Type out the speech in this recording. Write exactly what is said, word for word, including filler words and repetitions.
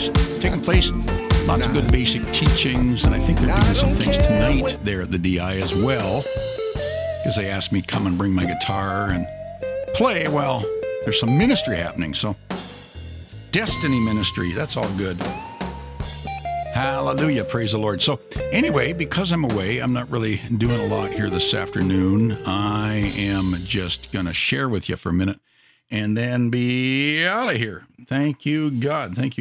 things taking place. Lots of good basic teachings, and I think they're doing some things tonight there at the D I as well, because they asked me to come and bring my guitar and play. Well, there's some ministry happening, so Destiny Ministry, that's all good. Hallelujah, praise the Lord. So anyway, because I'm away, I'm not really doing a lot here this afternoon. I am just going to share with you for a minute and then be out of here. Thank you, God. Thank you.